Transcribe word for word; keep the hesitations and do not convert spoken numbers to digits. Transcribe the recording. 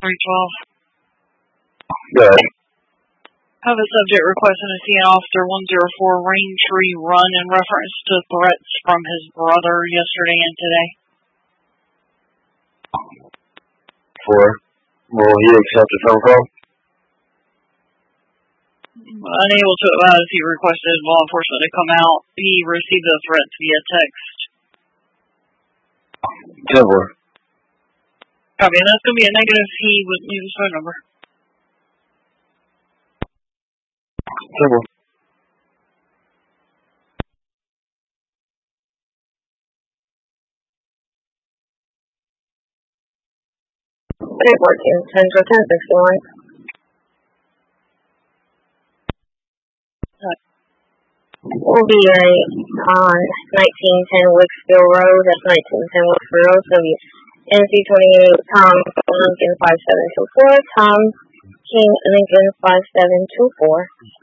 three twelve. Good. Have a subject requesting to see an officer one oh four Raintree Run in reference to threats from his brother yesterday and today. Four. Will he accept the phone call? Unable to advise, he requested law enforcement to come out. He received the threats via text. ten four. Copy, and that's going to be a negative. He wouldn't leave his phone number. ten four. three fourteen, Central ten sixty-one. We'll be right on nineteen ten Wicksville Road. That's nineteen ten Wicksville Road. So be N C twenty-eight Tom Lincoln five seven two four. Tom King Lincoln five seven two four.